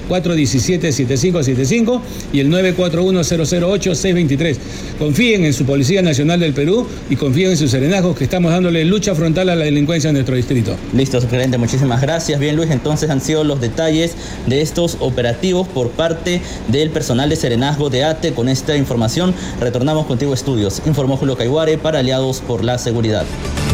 417-7575 y el 941-008-623. Confíen en su Policía Nacional del Perú y confíen en sus serenazgos, que estamos dándole lucha frontal a la delincuencia en nuestro distrito. Listo, subgerente, muchísimas gracias. Bien, Luis, entonces han sido los detalles de estos operativos por parte del personal de serenazgo de ATE. Con esta información retornamos contigo a estudios. Informó Julio Caiguare para Aliados por la Seguridad.